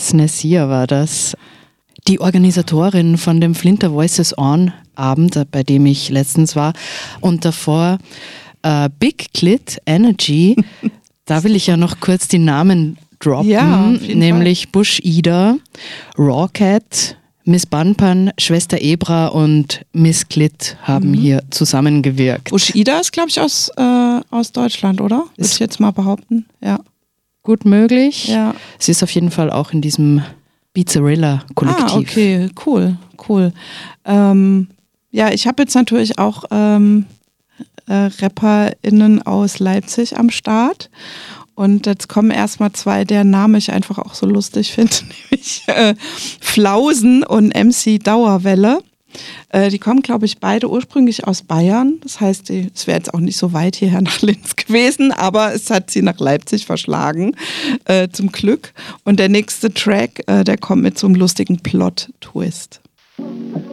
Alex Nessier war das. Die Organisatorin von dem Flinter Voices On Abend, bei dem ich letztens war. Und davor Big Clit Energy. Da will ich ja noch kurz die Namen droppen. Nämlich Bush Ida, Rawcat, Miss Banpan, Schwester Ebra und Miss Clit haben hier zusammengewirkt. Bush Ida ist, glaube ich, aus Deutschland, oder? Würde ich jetzt mal behaupten. Ja. Gut möglich. Ja. Sie ist auf jeden Fall auch in diesem Beatzarilla-Kollektiv. Okay, cool. Ja, ich habe jetzt natürlich auch RapperInnen aus Leipzig am Start. Und jetzt kommen erstmal zwei, deren Namen ich einfach auch so lustig finde, nämlich Flausen und MC Dauerwelle. Die kommen, glaube ich, beide ursprünglich aus Bayern. Das heißt, es wäre jetzt auch nicht so weit hierher nach Linz gewesen, aber es hat sie nach Leipzig verschlagen, zum Glück. Und der nächste Track, der kommt mit so einem lustigen Plot-Twist.